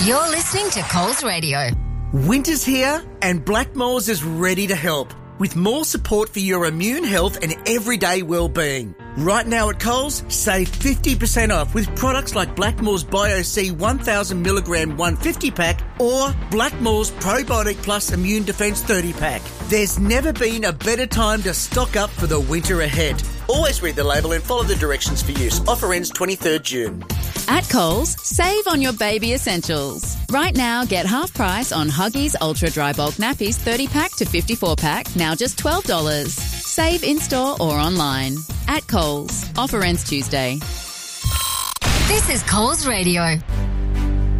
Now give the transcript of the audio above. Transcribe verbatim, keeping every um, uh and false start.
You're listening to Coles Radio. Winter's here and Blackmores is ready to help with more support for your immune health and everyday well-being. Right now at Coles, save fifty percent off with products like Blackmores Bio-C one thousand milligram one hundred fifty pack or Blackmores Probiotic Plus Immune Defense thirty pack. There's never been a better time to stock up for the winter ahead. Always read the label and follow the directions for use. Offer ends twenty-third June. At Coles, save on your baby essentials. Right now, get half price on Huggies Ultra Dry Bulk Nappies thirty pack to fifty-four pack, now just twelve dollars. Save in-store or online. At Coles. Offer ends Tuesday. This is Coles Radio.